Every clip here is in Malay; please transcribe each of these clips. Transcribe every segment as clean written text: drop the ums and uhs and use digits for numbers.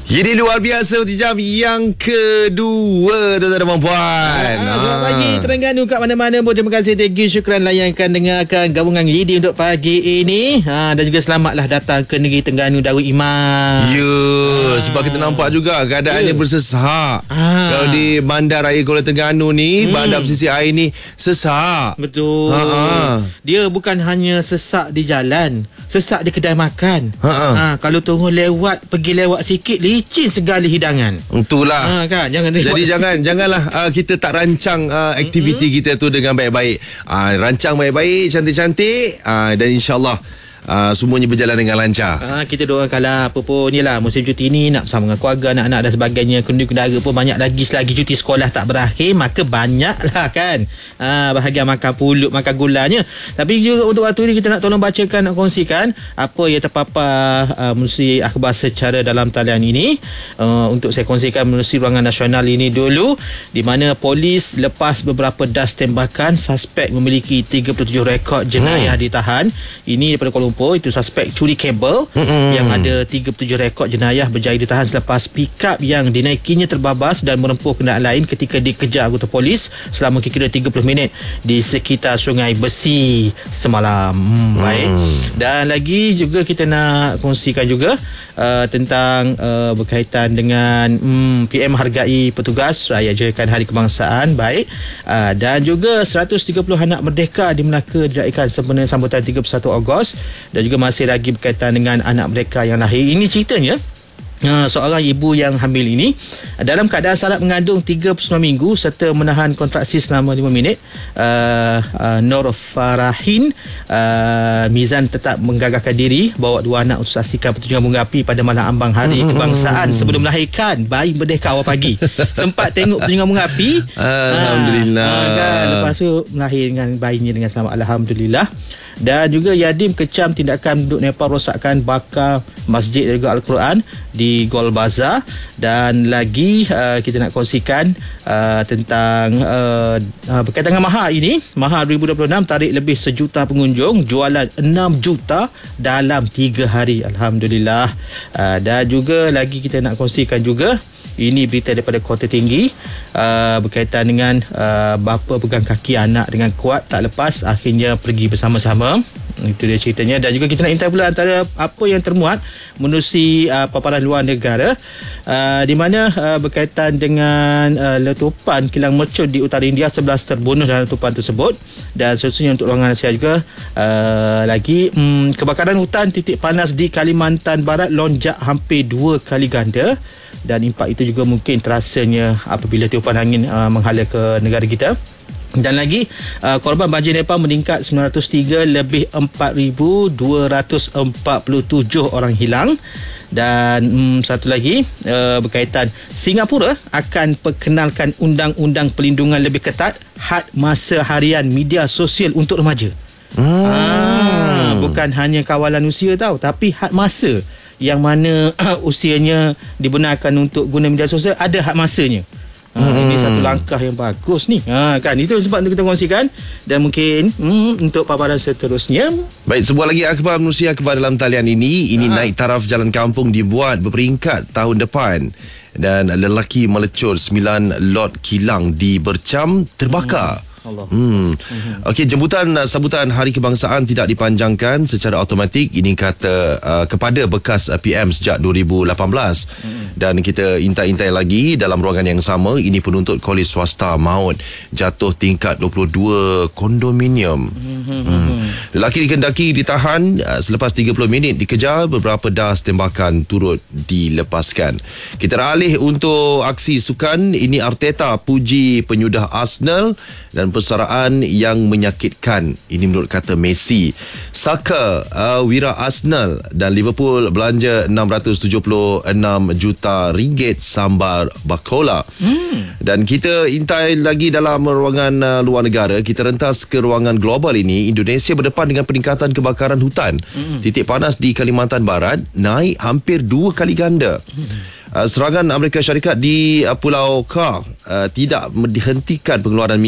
Jadi luar biasa di jam yang kedua, tuan-tuan dan puan. Selamat pagi Terengganu kat mana-mana pun. Terima kasih, thank you, syukran layankan dengarkan gabungan Yidi untuk pagi ini. Dan juga selamatlah datang ke negeri Terengganu Darul Iman. Sebab kita nampak juga keadaannya bersesak. Kalau di Bandar Raya Kuala Terengganu ni, bandar pesisir air ni sesak. Betul. Dia bukan hanya sesak di jalan, sesak di kedai makan. Kalau turun pergi lewat sikit, licin segala hidangan. Itulah. Kan? Jadi janganlah kita tak rancang aktiviti kita tu dengan baik-baik. Rancang baik-baik, cantik-cantik, dan insyaAllah semuanya berjalan dengan lancar. Kita doakanlah apa pun ni lah, musim cuti ni nak bersama dengan keluarga, anak-anak dan sebagainya. Kenduri-kendara pun banyak lagi, selagi cuti sekolah tak berakhir, maka banyaklah kan bahagian makan pulut, makan gulanya. Tapi juga untuk waktu ni kita nak tolong bacakan, nak kongsikan apa yang terpapar menerusi akhbar secara dalam talian ini. Untuk saya kongsikan menerusi ruangan nasional ini dulu, di mana polis lepas beberapa das tembakan, suspek memiliki 37 rekod jenayah ditahan. Ini daripada Kuala Lumpur. Itu suspek curi kabel yang ada 37 rekod jenayah berjaya ditahan selepas pikap yang dinaikinya terbabas dan merempuh kenderaan lain ketika dikejar anggota polis selama kira-kira 30 minit di sekitar Sungai Besi semalam. Baik. Dan lagi juga kita nak kongsikan juga tentang berkaitan dengan PM hargai petugas raya jayakan Hari Kebangsaan. Baik. Dan juga 130 anak merdeka di Melaka diraihkan sempena sambutan 31 Ogos. Dan juga masih lagi berkaitan dengan anak mereka yang lahir. Ini ceritanya, seorang ibu yang hamil ini dalam keadaan salat mengandung 39 minggu serta menahan kontraksi selama 5 minit. Nur Farahin Mizan tetap menggagalkan diri bawa dua anak untuk saksikan pertunjukan bunga api pada malam ambang Hari Kebangsaan sebelum melahirkan bayi merdeka awal pagi. Sempat tengok pertunjukan bunga api. Alhamdulillah. Kan? Lepas tu melahir dengan bayinya dengan selamat, alhamdulillah. Dan juga Yadim kecam tindakan penduduk Nepal rosakkan bakar masjid dan juga Al-Quran di Gol Bazar. Dan lagi kita nak kongsikan tentang berkaitan dengan Maha ini. Maha 2026 tarik lebih 1 juta pengunjung, jualan 6 juta dalam 3 hari, alhamdulillah. Dan juga lagi kita nak kongsikan juga, ini berita daripada Kota Tinggi berkaitan dengan bapa pegang kaki anak dengan kuat tak lepas, akhirnya pergi bersama-sama. Itu dia ceritanya. Dan juga kita nak intai pula antara apa yang termuat menerusi paparan luar negara, di mana berkaitan dengan letupan kilang mercun di utara India, 11 terbunuh dalam letupan tersebut. Dan seterusnya untuk ruangan Asia juga lagi kebakaran hutan titik panas di Kalimantan Barat lonjak hampir 2 kali ganda. Dan impak itu juga mungkin terasanya apabila tiupan angin menghala ke negara kita. Dan lagi korban banjir Nepal meningkat 903, lebih 4,247 orang hilang. Dan satu lagi berkaitan Singapura akan perkenalkan undang-undang pelindungan lebih ketat had masa harian media sosial untuk remaja. Bukan hanya kawalan usia tau, tapi had masa yang mana usianya dibenarkan untuk guna media sosial ada had masanya. Ini satu langkah yang bagus ni. Kan, itu sebab kita kongsikan. Dan mungkin untuk paparan seterusnya, baik, sebuah lagi akhbar menerusi akhbar dalam talian ini. Ini naik taraf jalan kampung dibuat berperingkat tahun depan. Dan lelaki melecur 9 lot kilang di Bercam terbakar. Okey, jemputan sambutan Hari Kebangsaan tidak dipanjangkan secara automatik. Ini kata kepada bekas PM sejak 2018. Dan kita intai-intai lagi dalam ruangan yang sama. Ini penuntut kolej swasta maut jatuh tingkat 22 kondominium. Lelaki dikendaki ditahan selepas 30 minit dikejar, beberapa das tembakan turut dilepaskan. Kita beralih untuk aksi sukan. Ini Arteta puji penyudah Arsenal dan persaraan yang menyakitkan. Ini menurut kata Messi. Saka wira Arsenal dan Liverpool belanja 676 juta ringgit sambar Bacola. Dan kita intai lagi dalam ruangan luar negara. Kita rentas ke ruangan global ini. Indonesia berdepan dengan peningkatan kebakaran hutan. Titik panas di Kalimantan Barat naik hampir 2 kali ganda. Serangan Amerika Syarikat di Pulau Kar tidak dihentikan pengeluaran minyak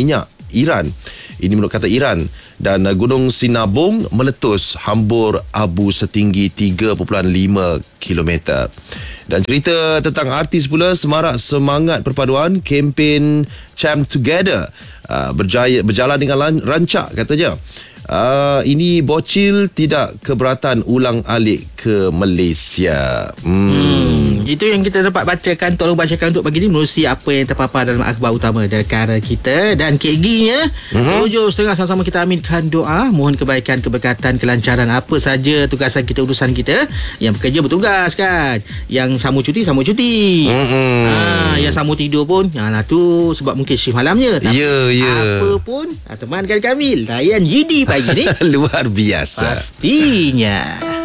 Iran. Ini menurut kata Iran. Dan Gunung Sinabung meletus hambur abu setinggi 3.5 km. Dan cerita tentang artis pula, semarak semangat perpaduan kempen Cham Together berjalan dengan rancak katanya. Ini bocil tidak keberatan ulang alik ke Malaysia. Itu yang kita dapat bacakan. Tolong bacakan untuk pagi ni menerusi apa yang terpapar dalam akhbar utama negara kita. Dan KG-nya 7.30 sama-sama kita aminkan doa, mohon kebaikan, keberkatan, kelancaran apa saja tugasan kita, urusan kita. Yang bekerja bertugas kan, yang sambung cuti yang sambung tidur pun tu sebab mungkin shift malamnya. Apa pun temankan kami layan GD pagi ni. Luar biasa pastinya.